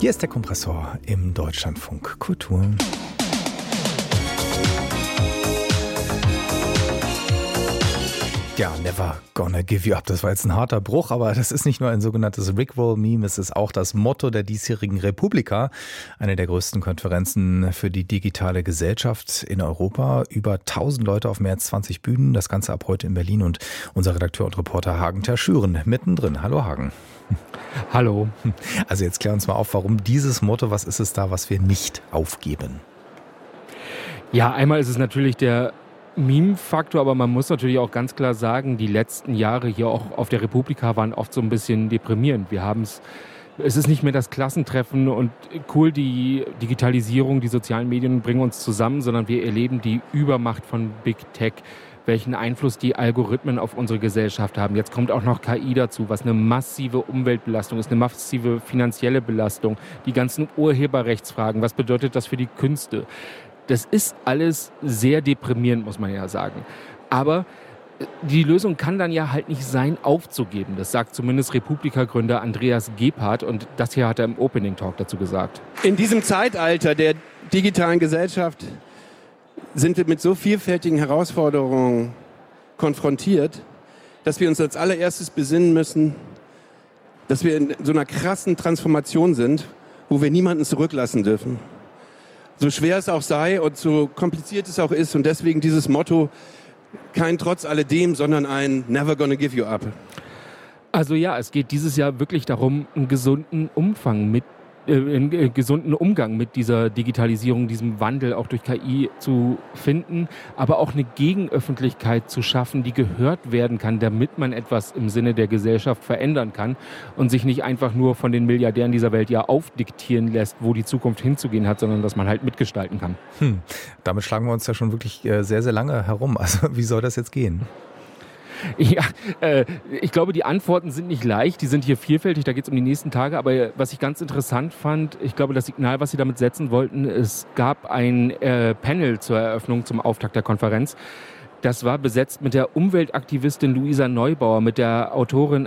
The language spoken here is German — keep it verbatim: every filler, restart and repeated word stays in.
Hier ist der Kompressor im Deutschlandfunk Kultur. Ja, never gonna give you up. Das war jetzt ein harter Bruch, aber das ist nicht nur ein sogenanntes Rickroll-Meme, es ist auch das Motto der diesjährigen Republika, eine der größten Konferenzen für die digitale Gesellschaft in Europa. Über tausend Leute auf mehr als zwanzig Bühnen, das Ganze ab heute in Berlin und unser Redakteur und Reporter Hagen Terschüren mittendrin. Hallo Hagen. Hallo. Also jetzt klär uns mal auf, warum dieses Motto, was ist es da, was wir nicht aufgeben? Ja, einmal ist es natürlich der Meme-Faktor, aber man muss natürlich auch ganz klar sagen, die letzten Jahre hier auch auf der Republika waren oft so ein bisschen deprimierend. Wir haben es, es ist nicht mehr das Klassentreffen und cool, die Digitalisierung, die sozialen Medien bringen uns zusammen, sondern wir erleben die Übermacht von Big Tech, welchen Einfluss die Algorithmen auf unsere Gesellschaft haben. Jetzt kommt auch noch K I dazu, was eine massive Umweltbelastung ist, eine massive finanzielle Belastung, die ganzen Urheberrechtsfragen, was bedeutet das für die Künste? Das ist alles sehr deprimierend, muss man ja sagen. Aber die Lösung kann dann ja halt nicht sein, aufzugeben. Das sagt zumindest Republika-Gründer Andreas Gebhardt und das hier hat er im Opening Talk dazu gesagt. In diesem Zeitalter der digitalen Gesellschaft sind wir mit so vielfältigen Herausforderungen konfrontiert, dass wir uns als allererstes besinnen müssen, dass wir in so einer krassen Transformation sind, wo wir niemanden zurücklassen dürfen. So schwer es auch sei und so kompliziert es auch ist und deswegen dieses Motto, kein Trotz alledem, sondern ein Never gonna give you up. Also ja, es geht dieses Jahr wirklich darum, einen gesunden Umfang mit einen gesunden Umgang mit dieser Digitalisierung, diesem Wandel auch durch K I zu finden, aber auch eine Gegenöffentlichkeit zu schaffen, die gehört werden kann, damit man etwas im Sinne der Gesellschaft verändern kann und sich nicht einfach nur von den Milliardären dieser Welt ja aufdiktieren lässt, wo die Zukunft hinzugehen hat, sondern dass man halt mitgestalten kann. Hm. Damit schlagen wir uns ja schon wirklich sehr, sehr lange herum. Also wie soll das jetzt gehen? Ja, äh, ich glaube, die Antworten sind nicht leicht, die sind hier vielfältig, da geht es um die nächsten Tage, aber was ich ganz interessant fand, ich glaube, das Signal, was sie damit setzen wollten, es gab ein äh, Panel zur Eröffnung, zum Auftakt der Konferenz, das war besetzt mit der Umweltaktivistin Luisa Neubauer, mit der Autorin